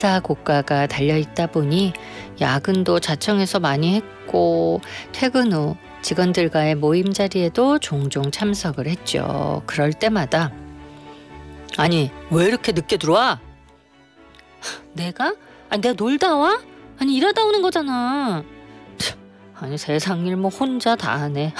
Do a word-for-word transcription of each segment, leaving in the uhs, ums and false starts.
기타 고가가 달려있다 보니 야근도 자청해서 많이 했고 퇴근 후 직원들과의 모임 자리에도 종종 참석을 했죠. 그럴 때마다 아니 왜 이렇게 늦게 들어와? 내가? 아니 내가 놀다 와? 아니 일하다 오는 거잖아. 아니 세상 일 뭐 혼자 다 하네.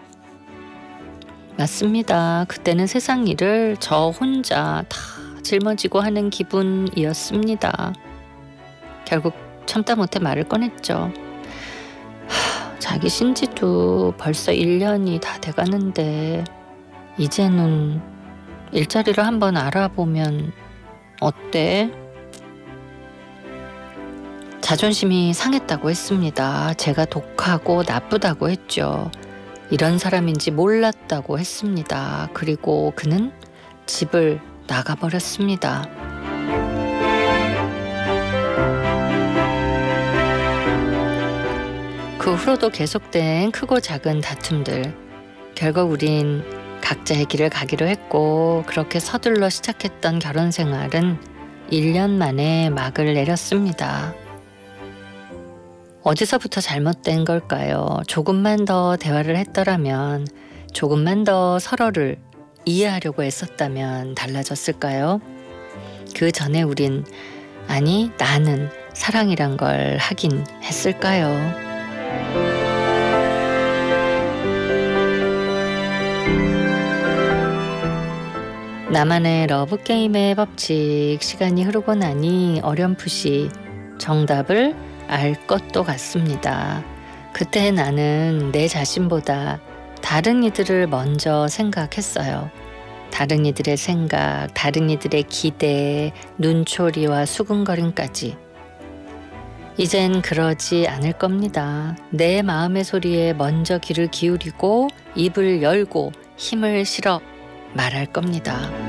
맞습니다. 그때는 세상 일을 저 혼자 다 짊어지고 하는 기분이었습니다. 결국 참다 못해 말을 꺼냈죠. 하, 자기 신지도 벌써 일 년이 다 돼가는데 이제는 일자리를 한번 알아보면 어때? 자존심이 상했다고 했습니다. 제가 독하고 나쁘다고 했죠. 이런 사람인지 몰랐다고 했습니다. 그리고 그는 집을 나가버렸습니다. 그 후로도 계속된 크고 작은 다툼들. 결국 우린 각자의 길을 가기로 했고 그렇게 서둘러 시작했던 결혼 생활은 일 년 만에 막을 내렸습니다. 어디서부터 잘못된 걸까요? 조금만 더 대화를 했더라면, 조금만 더 서로를 이해하려고 애썼다면 달라졌을까요? 그 전에 우린 아니 나는 사랑이란 걸 하긴 했을까요? 나만의 러브게임의 법칙. 시간이 흐르고 나니 어렴풋이 정답을 알 것도 같습니다. 그때 나는 내 자신보다 다른 이들을 먼저 생각했어요. 다른 이들의 생각, 다른 이들의 기대, 눈초리와 수근거림까지. 이젠 그러지 않을 겁니다. 내 마음의 소리에 먼저 귀를 기울이고 입을 열고 힘을 실어 말할 겁니다.